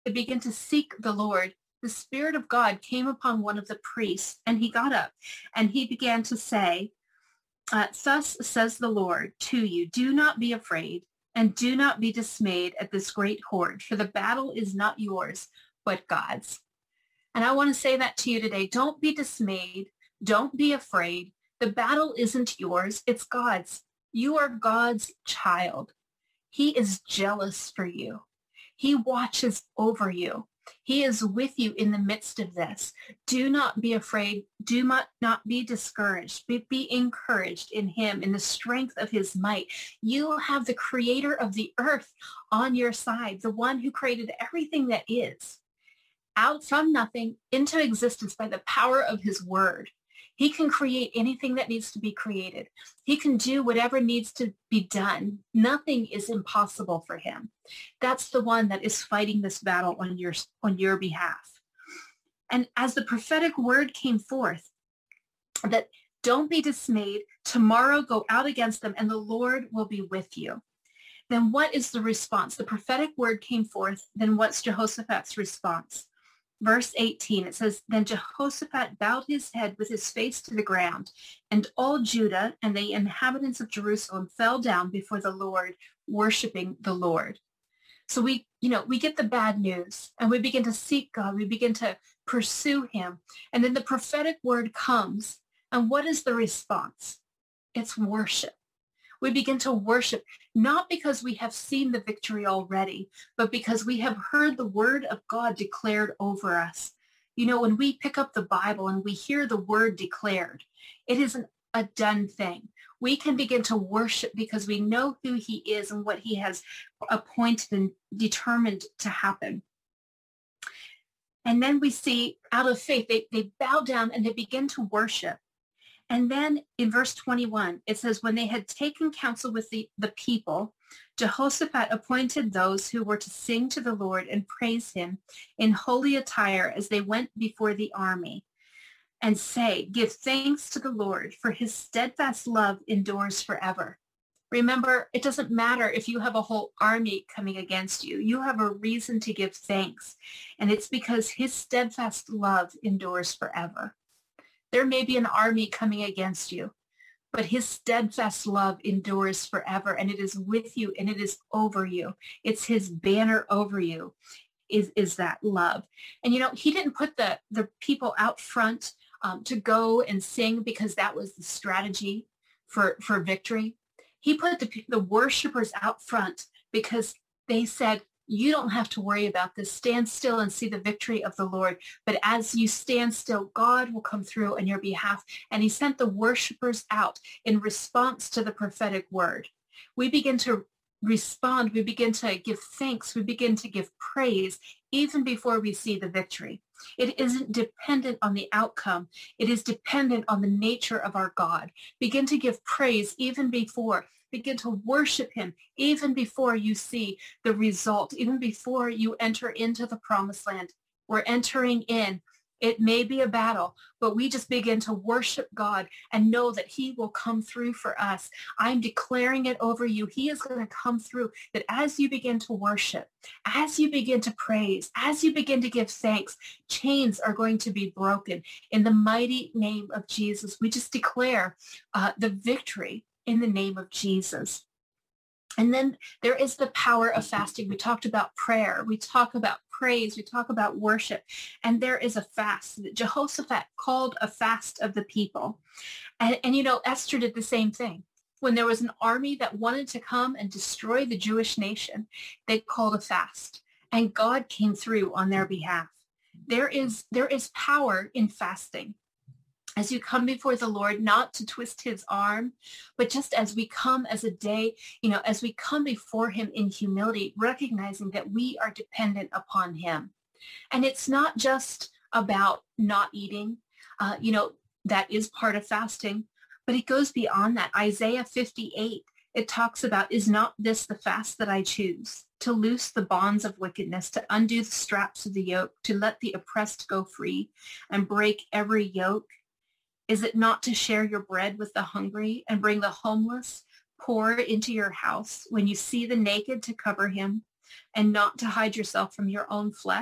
They began to seek the Lord. The Spirit of God came upon one of the priests, and he got up and he began to say, thus says the Lord to you, do not be afraid and do not be dismayed at this great horde, for the battle is not yours, but God's. And I want to say that to you today. Don't be dismayed. Don't be afraid. The battle isn't yours. It's God's. You are God's child. He is jealous for you. He watches over you. He is with you in the midst of this. Do not be afraid. Do not be discouraged. Be encouraged in him, in the strength of his might. You have the creator of the earth on your side, the one who created everything that is, out from nothing into existence by the power of his word. He can create anything that needs to be created. He can do whatever needs to be done. Nothing is impossible for him. That's the one that is fighting this battle on your behalf. And as the prophetic word came forth, that don't be dismayed, tomorrow go out against them and the Lord will be with you. Then what is the response? The prophetic word came forth. Then what's Jehoshaphat's response? Verse 18, it says, then Jehoshaphat bowed his head with his face to the ground, and all Judah and the inhabitants of Jerusalem fell down before the Lord, worshiping the Lord. So we get the bad news and we begin to seek God. We begin to pursue him. And then the prophetic word comes. And what is the response? It's worship. We begin to worship, not because we have seen the victory already, but because we have heard the word of God declared over us. You know, when we pick up the Bible and we hear the word declared, it isn't a done thing. We can begin to worship because we know who he is and what he has appointed and determined to happen. And then we see out of faith, they bow down and they begin to worship. And then in verse 21, it says, when they had taken counsel with the people, Jehoshaphat appointed those who were to sing to the Lord and praise him in holy attire as they went before the army and say, give thanks to the Lord, for his steadfast love endures forever. Remember, it doesn't matter if you have a whole army coming against you. You have a reason to give thanks, and it's because his steadfast love endures forever. There may be an army coming against you, but his steadfast love endures forever, and it is with you and it is over you. It's his banner over you is that love. And, you know, he didn't put the people out front to go and sing because that was the strategy for victory. He put the worshipers out front because they said, you don't have to worry about this. Stand still and see the victory of the Lord. But as you stand still, God will come through on your behalf. And he sent the worshipers out in response to the prophetic word. We begin to respond. We begin to give thanks. We begin to give praise even before we see the victory. It isn't dependent on the outcome. It is dependent on the nature of our God. Begin to give praise even before. Begin to worship him even before you see the result, even before you enter into the promised land. We're entering in. It may be a battle, but we just begin to worship God and know that he will come through for us. I'm declaring it over you. He is going to come through, that as you begin to worship, as you begin to praise, as you begin to give thanks, chains are going to be broken. In the mighty name of Jesus, we just declare the victory in the name of Jesus. And then there is the power of fasting. We talked about prayer. We talk about praise. We talk about worship. And there is a fast. Jehoshaphat called a fast of the people. And you know, Esther did the same thing. When there was an army that wanted to come and destroy the Jewish nation, they called a fast. And God came through on their behalf. There is power in fasting. As you come before the Lord, not to twist his arm, but just as we come as a day, you know, as we come before him in humility, recognizing that we are dependent upon him. And it's not just about not eating, you know, that is part of fasting, but it goes beyond that. Isaiah 58, it talks about, is not this the fast that I choose? To loose the bonds of wickedness, to undo the straps of the yoke, to let the oppressed go free and break every yoke. Is it not to share your bread with the hungry and bring the homeless poor into your house? When you see the naked, to cover him, and not to hide yourself from your own flesh.